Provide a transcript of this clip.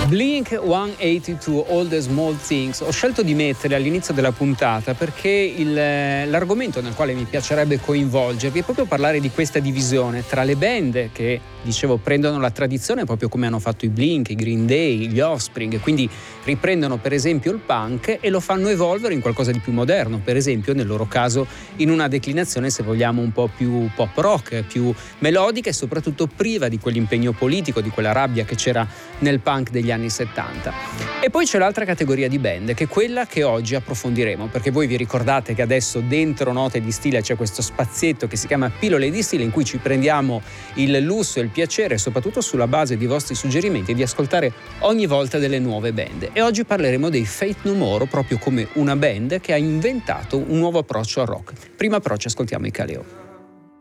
Blink-182, All the Small Things. Ho scelto di mettere all'inizio della puntata perché l'argomento nel quale mi piacerebbe coinvolgervi è proprio parlare di questa divisione tra le band che, dicevo, prendono la tradizione proprio come hanno fatto i Blink, i Green Day, gli Offspring, quindi riprendono per esempio il punk e lo fanno evolvere in qualcosa di più moderno, per esempio nel loro caso in una declinazione, se vogliamo, un po' più pop rock, più melodica e soprattutto priva di quell'impegno politico, di quella rabbia che c'era nel punk degli anni 70. E poi c'è l'altra categoria di band, che è quella che oggi approfondiremo, perché voi vi ricordate che adesso dentro Note di Stile c'è questo spazietto che si chiama Pillole di Stile, in cui ci prendiamo il lusso e il piacere, soprattutto sulla base dei vostri suggerimenti, di ascoltare ogni volta delle nuove band. E oggi parleremo dei Faith No More, proprio come una band che ha inventato un nuovo approccio al rock. Primo approccio, ascoltiamo i Kaleo.